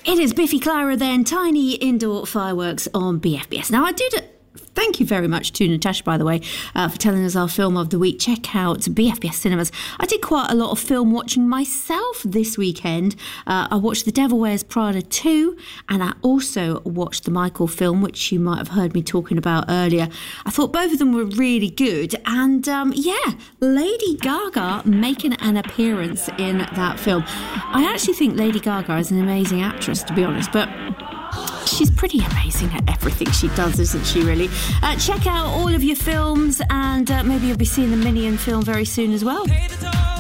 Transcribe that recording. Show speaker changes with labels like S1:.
S1: It is Biffy Clyro then, Tiny Indoor Fireworks on BFBS. Now, I did... Thank you very much to Natasha, by the way, for telling us our film of the week. Check out BFBS Cinemas. I did quite a lot of film watching myself this weekend. I watched The Devil Wears Prada 2, and I also watched the Michael film, which you might have heard me talking about earlier. I thought both of them were really good. And Lady Gaga making an appearance in that film. I actually think Lady Gaga is an amazing actress, to be honest, but... she's pretty amazing at everything she does, isn't she, really? Check out all of your films, and maybe you'll be seeing the Minion film very soon as well.